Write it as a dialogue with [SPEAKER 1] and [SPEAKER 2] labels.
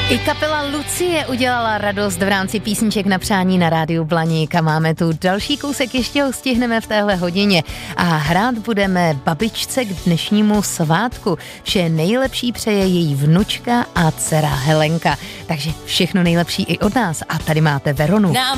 [SPEAKER 1] I kapela Lucie udělala radost v rámci písniček na přání na rádiu Blaník a máme tu další kousek, ještě ho stihneme v téhle hodině a hrát budeme babičce k dnešnímu svátku. Vše nejlepší přeje její vnučka a dcera Helenka. Takže všechno nejlepší i od nás a tady máte Veronu.